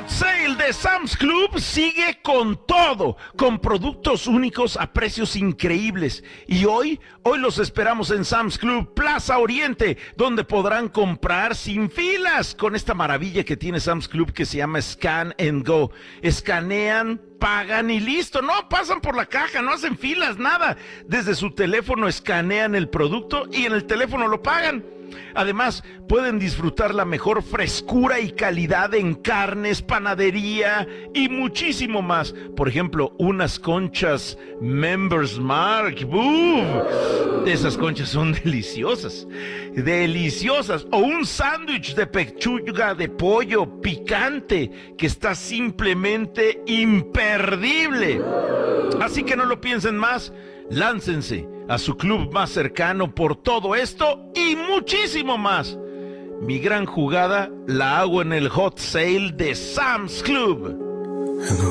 Hot Sale de Sam's Club sigue con todo, con productos únicos a precios increíbles. Y hoy los esperamos en Sam's Club Plaza Oriente, donde podrán comprar sin filas con esta maravilla que tiene Sam's Club que se llama Scan and Go. Escanean, pagan y listo. No pasan por la caja, no hacen filas, nada. Desde su teléfono escanean el producto y en el teléfono lo pagan. Además, pueden disfrutar la mejor frescura y calidad en carnes, panadería y muchísimo más. Por ejemplo, unas conchas Members Mark. ¡Uf! Esas conchas son deliciosas. Deliciosas. O un sándwich de pechuga de pollo picante que está simplemente imperdible. Así que no lo piensen más. Láncense a su club más cercano por todo esto y muchísimo más. Mi gran jugada la hago en el Hot Sale de Sam's Club.